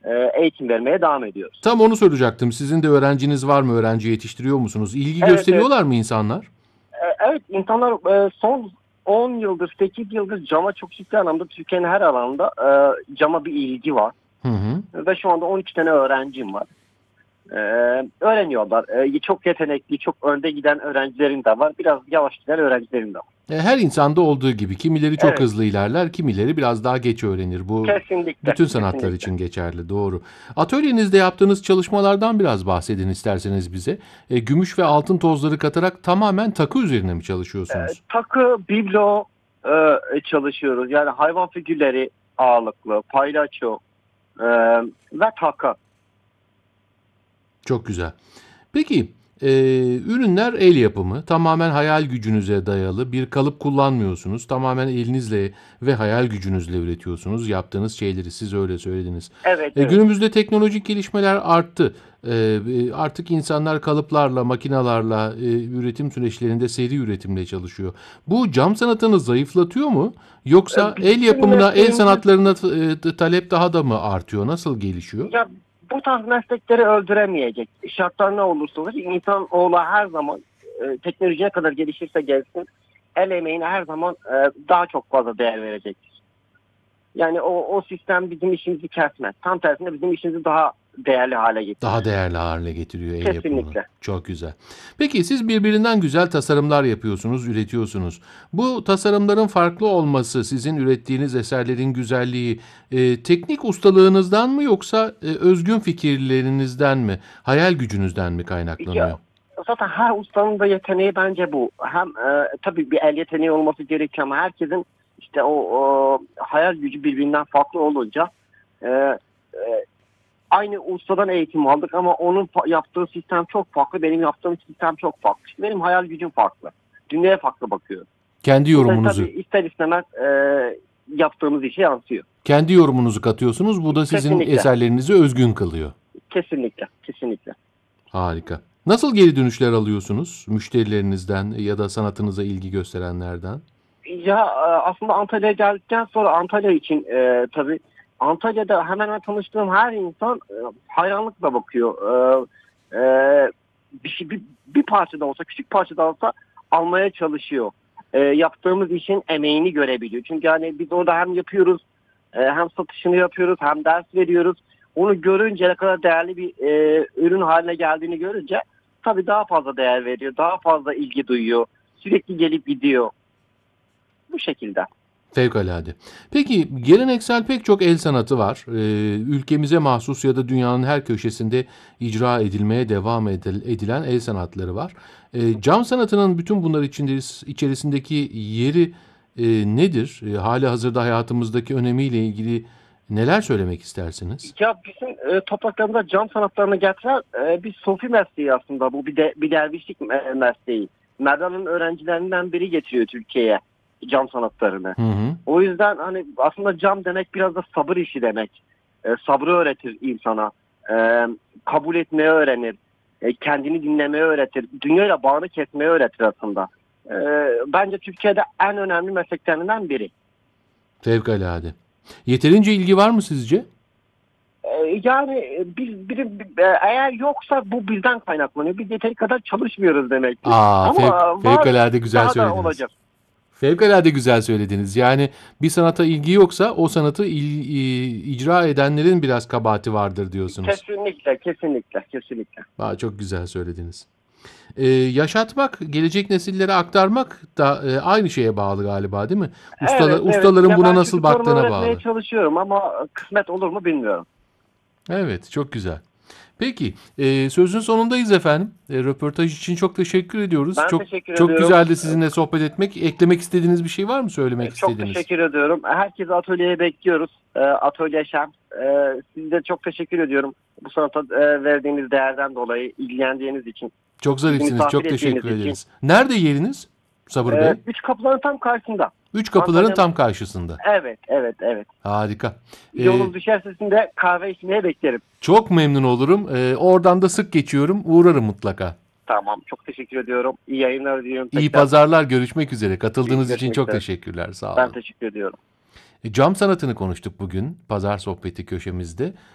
eğitim vermeye devam ediyoruz. Tam onu soracaktım. Sizin de öğrenciniz var mı? Öğrenci yetiştiriyor musunuz? İlgi Evet, evet. gösteriyorlar mı insanlar? Evet, insanlar son 10 yıldır, 8 yıldır cama çok ciddi anlamda Türkiye'nin her alanda cama bir ilgi var. Hı hı. Ve şu anda 12 tane öğrencim var. E, Öğreniyorlar. Çok yetenekli, çok önde giden öğrencilerim de var. Biraz yavaş giden öğrencilerim de var. Her insanda olduğu gibi kimileri çok Evet, hızlı ilerler, kimileri biraz daha geç öğrenir. Bu kesinlikle, bütün sanatlar kesinlikle. için geçerli, doğru. Atölyenizde yaptığınız çalışmalardan biraz bahsedin isterseniz bize. Gümüş ve altın tozları katarak tamamen takı üzerine mi çalışıyorsunuz? Takı, biblo çalışıyoruz. Yani hayvan figürleri ağırlıklı, palyaço e, ve takı. Çok güzel. Peki, ürünler el yapımı, tamamen hayal gücünüze dayalı, bir kalıp kullanmıyorsunuz. Tamamen elinizle ve hayal gücünüzle üretiyorsunuz yaptığınız şeyleri. Siz öyle söylediniz. Evet, evet. Günümüzde teknolojik gelişmeler arttı. Artık insanlar kalıplarla, makinalarla, üretim süreçlerinde seri üretimle çalışıyor. Bu cam sanatını zayıflatıyor mu? Yoksa el Bizim yapımına, el mesleğimiz, sanatlarına talep daha da mı artıyor? Nasıl gelişiyor? ya bu tarz meslekleri öldüremeyecek. Şartlar ne olursa olsun insanoğlu her zaman teknolojiye kadar gelişirse gelsin el emeğine her zaman daha çok fazla değer verecektir. Yani o sistem bizim işimizi kesmez. Tam tersine bizim işimizi daha değerli hale Daha getirir. değerli hale getiriyor el yapımını. Kesinlikle. Çok güzel. Peki siz birbirinden güzel tasarımlar yapıyorsunuz, üretiyorsunuz. Bu tasarımların farklı olması, sizin ürettiğiniz eserlerin güzelliği, teknik ustalığınızdan mı yoksa özgün fikirlerinizden mi, hayal gücünüzden mi kaynaklanıyor? Ya, zaten her ustanın da yeteneği bence bu. Hem tabii bir el yeteneği olması gerekiyor ama herkesin işte o hayal gücü birbirinden farklı olunca e, e, aynı ustadan eğitim aldık ama onun yaptığı sistem çok farklı. Benim yaptığım sistem çok farklı. İşte benim hayal gücüm farklı. Dünyaya farklı bakıyorum. Kendi Bu da tabii yorumunuzu, ister istemez yaptığımız işe yansıyor. kendi yorumunuzu katıyorsunuz. Bu da sizin Kesinlikle. eserlerinizi özgün kılıyor. Kesinlikle. Kesinlikle. Harika. Nasıl geri dönüşler alıyorsunuz müşterilerinizden ya da sanatınıza ilgi gösterenlerden? Ya aslında Antalya'ya geldikten sonra Antalya için tabii Antalya'da hemen hemen tanıştığım her insan hayranlıkla bakıyor. E, bir parça da olsa, küçük parça da olsa almaya çalışıyor. Yaptığımız işin emeğini görebiliyor. Çünkü hani biz orada hem yapıyoruz, hem satışını yapıyoruz, hem ders veriyoruz. Onu görünce ne kadar değerli bir ürün haline geldiğini görünce tabii daha fazla değer veriyor, daha fazla ilgi duyuyor. Sürekli gelip gidiyor. Bu şekilde. Fevkalade. Peki geleneksel pek çok el sanatı var. Ülkemize mahsus ya da dünyanın her köşesinde icra edilmeye devam edilen el sanatları var. Cam sanatının bütün bunlar içerisindeki yeri nedir? Hali hazırda hayatımızdaki önemiyle ilgili neler söylemek istersiniz? Ya bizim topraklarımıza cam sanatlarını getiren bir sofi mesleği aslında bu. Bir dervişlik mesleği. Mevlana'nın öğrencilerinden biri getiriyor Türkiye'ye cam sanatlarını. Hı hı. O yüzden hani aslında cam demek biraz da sabır işi demek. Sabrı öğretir insana. Kabul etmeyi öğrenir. Kendini dinlemeyi öğretir. Dünyayla bağını kesmeyi öğretir aslında. Bence Türkiye'de en önemli mesleklerinden biri. Fevkalade. Yeterince ilgi var mı sizce? Yani eğer yoksa bu bizden kaynaklanıyor. Biz yeteri kadar çalışmıyoruz demektir. Aa, Ama var, fevkalade güzel daha da söylediniz. olacak. Fevkalade güzel söylediniz. Yani bir sanata ilgi yoksa o sanatı icra edenlerin biraz kabahati vardır diyorsunuz. Kesinlikle, kesinlikle, kesinlikle. Aa, çok güzel söylediniz. Yaşatmak, gelecek nesillere aktarmak da aynı şeye bağlı galiba, değil mi? Evet, evet. Ustaların Ya buna ben nasıl çocuklarıma baktığına öğretmeye bağlı. çalışıyorum ama kısmet olur mu bilmiyorum. Evet, çok güzel. Peki, sözün sonundayız efendim. Röportaj için çok teşekkür ediyoruz. Ben Çok teşekkür çok ediyorum. güzeldi sizinle sohbet etmek. Eklemek istediğiniz bir şey var mı? Söylemek Çok istediğiniz? teşekkür ediyorum. Herkesi atölyeye bekliyoruz. Atölye Şem. Size çok teşekkür ediyorum. Bu sanata verdiğiniz değerden dolayı, ilgilendiğiniz için, Çok bizi zarifsiniz. misafir Çok ettiğiniz teşekkür için. ederiz. Nerede yeriniz? Sabır Bey. Üç kapıların tam karşısında. Üç kapıların Antalya'nın. tam karşısında. Evet, evet, evet. Harika. Ee, Yolunuz düşerse sizin de kahve içmeye beklerim. Çok memnun olurum. Oradan da sık geçiyorum. Uğrarım mutlaka. Tamam. Çok teşekkür ediyorum. İyi yayınlar diliyorum İyi tekrar. pazarlar. Görüşmek üzere. Katıldığınız için Görüşmek çok üzere. teşekkürler. Sağ Ben olun. teşekkür ediyorum. Cam sanatını konuştuk bugün. Pazar sohbeti köşemizde.